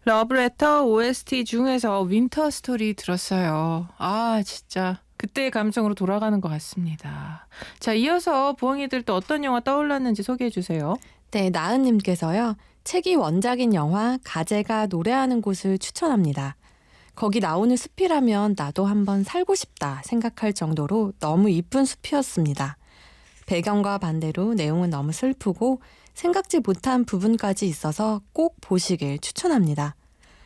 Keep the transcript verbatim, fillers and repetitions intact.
러브레터 오에스티 중에서 윈터 스토리 들었어요. 아, 진짜 그때의 감성으로 돌아가는 것 같습니다. 자, 이어서 부엉이들 또 어떤 영화 떠올랐는지 소개해 주세요. 네, 나은님께서요. 책이 원작인 영화 가재가 노래하는 곳을 추천합니다. 거기 나오는 숲이라면 나도 한번 살고 싶다 생각할 정도로 너무 이쁜 숲이었습니다. 배경과 반대로 내용은 너무 슬프고 생각지 못한 부분까지 있어서 꼭 보시길 추천합니다.